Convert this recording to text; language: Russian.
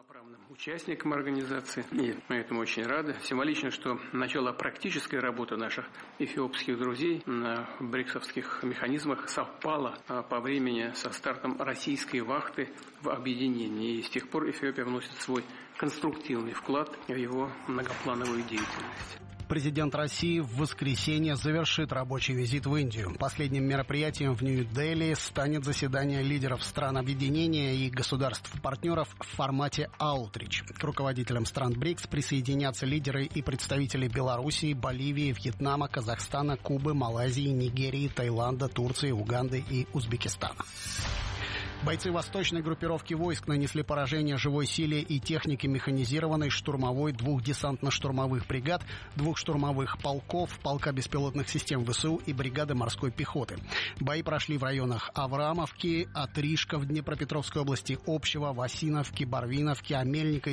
полноправным участником организации, и мы этому очень рады. Символично, что начало практической работы наших эфиопских друзей на бриксовских механизмах совпало по времени со стартом российской вахты в объединении. И с тех пор Эфиопия вносит свой конструктивный вклад в его многоплановую деятельность. Президент России в воскресенье завершит рабочий визит в Индию. Последним мероприятием в Нью-Дели станет заседание лидеров стран объединения и государств-партнеров в формате «Аутрич». К руководителям стран БРИКС присоединятся лидеры и представители Белоруссии, Боливии, Вьетнама, Казахстана, Кубы, Малайзии, Нигерии, Таиланда, Турции, Уганды и Узбекистана. Бойцы восточной группировки войск нанесли поражение живой силе и технике механизированной, штурмовой, 2 десантно-штурмовых бригад, 2 штурмовых полков, полка беспилотных систем ВСУ и бригады морской пехоты. Бои прошли в районах Аврамовки, Отришка в Днепропетровской области, Общего, Васиновки, Барвиновки, Амельника